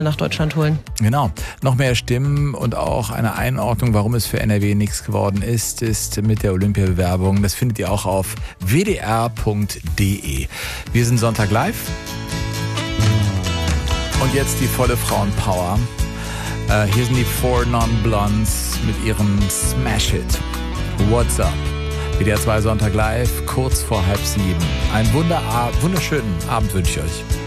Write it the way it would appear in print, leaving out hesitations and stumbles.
nach Deutschland holen. Genau. Noch mehr Stimmen und auch eine Einordnung, warum es für NRW nichts geworden ist mit der Olympiabewerbung. Das findet ihr auch auf wdr.de. Wir sind Sonntag live. Und jetzt die volle Frauenpower. Hier sind die Four Non-Blondes mit ihrem Smash It. What's up? WDR 2 Sonntag live, kurz vor 6:30. Einen wunderschönen Abend wünsche ich euch.